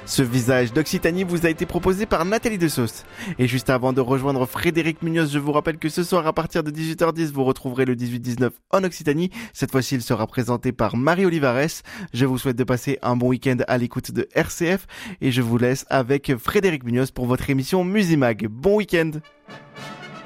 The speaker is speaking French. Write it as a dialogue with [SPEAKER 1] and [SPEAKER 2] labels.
[SPEAKER 1] Ce visage d'Occitanie vous a été proposé par Nathalie Dessauce. Et juste avant de rejoindre Frédéric Munoz, je vous rappelle que ce soir à partir de 18h10, vous retrouverez le 18-19 en Occitanie. Cette fois-ci, il sera présenté par Marie Olivares. Je vous souhaite de passer un bon week-end à l'écoute de RCF et je vous laisse avec Frédéric Munoz pour votre émission Musimag. Bon week-end!